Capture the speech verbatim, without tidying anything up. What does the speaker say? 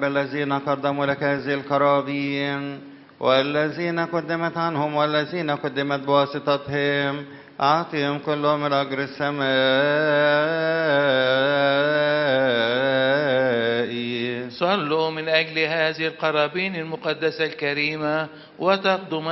رب الذين قدموا لك هذه القرابين والذين قدمت عنهم والذين قدمت بواسطتهم، أعطيهم كلهم من أجر السماء. صلوا من أجل هذه القرابين المقدسة الكريمة وتقدم